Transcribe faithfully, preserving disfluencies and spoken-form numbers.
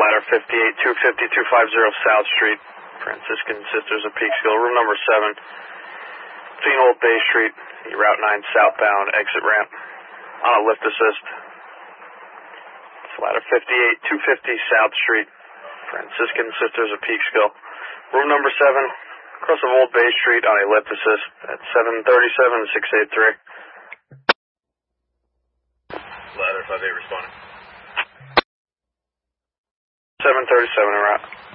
Ladder fifty-eight, two fifty, two fifty South Street, Franciscan Sisters of Peekskill, room number seven, between Old Bay Street, Route nine southbound exit ramp, on a lift assist. It's Ladder fifty-eight, two fifty South Street, Franciscan Sisters of Peekskill, room number seven, across of Old Bay Street on a lift assist at seven thirty-seven, six eighty-three. Ladder five eight responding. seven thirty-seven en route.